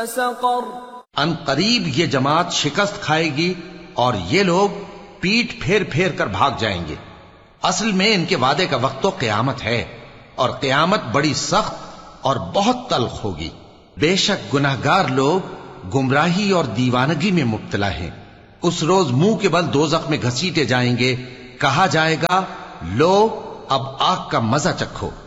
सक़र। अन करीब ये जमात शिकस्त खाएगी और ये लोग पीठ फेर फेर कर भाग जाएंगे। असल में इनके वादे का वक्त तो क़यामत है, और क़यामत बड़ी सख्त और बहुत तल्ख होगी। बेशक गुनाहगार लोग गुमराही और दीवानगी में मुब्तला हैं। उस रोज मुंह के बल दोज़ख में घसीटे जाएंगे। कहा जाएगा, लो अब आग का मजा चखो।